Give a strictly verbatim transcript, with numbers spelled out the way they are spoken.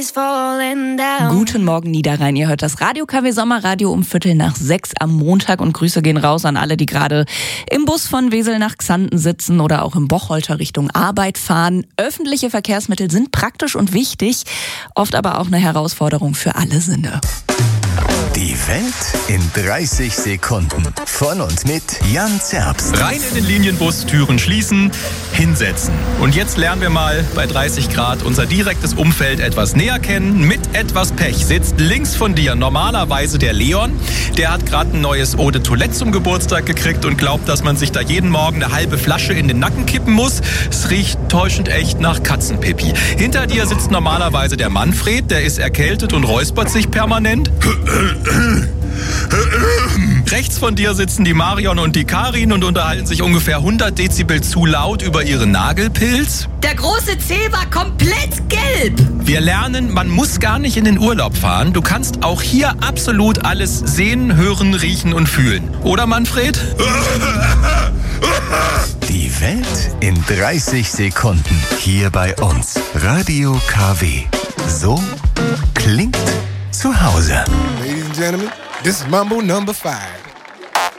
Guten Morgen Niederrhein, ihr hört das Radio K W Sommerradio um Viertel nach sechs am Montag und Grüße gehen raus an alle, die gerade im Bus von Wesel nach Xanten sitzen oder auch im Bocholter Richtung Arbeit fahren. Öffentliche Verkehrsmittel sind praktisch und wichtig, oft aber auch eine Herausforderung für alle Sinne. Die Welt in dreißig Sekunden. Von und mit Jan Zerbst. Rein in den Linienbus, Türen schließen, hinsetzen. Und jetzt lernen wir mal bei dreißig Grad unser direktes Umfeld etwas näher kennen. Mit etwas Pech sitzt links von dir normalerweise der Leon. Der hat gerade ein neues Eau de Toilette zum Geburtstag gekriegt und glaubt, dass man sich da jeden Morgen eine halbe Flasche in den Nacken kippen muss. Es riecht täuschend echt nach Katzenpipi. Hinter dir sitzt normalerweise der Manfred. Der ist erkältet und räuspert sich permanent. Rechts von dir sitzen die Marion und die Karin und unterhalten sich ungefähr hundert Dezibel zu laut über ihren Nagelpilz. Der große C war komplett gelb. Wir lernen, man muss gar nicht in den Urlaub fahren. Du kannst auch hier absolut alles sehen, hören, riechen und fühlen. Oder, Manfred? Die Welt in dreißig Sekunden. Hier bei uns. Radio K W. So klingt zu Hause. Ladies and gentlemen, this is Mambo number five.